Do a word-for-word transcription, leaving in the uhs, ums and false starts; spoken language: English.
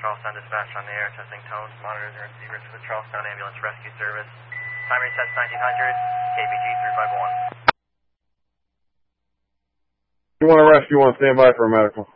Charlestown Dispatch on the air, testing tones, monitors, and receivers for the Charlestown Ambulance Rescue Service. Time resets nineteen hundred, K B G three five one. You want a rescue, one, stand by for a medical.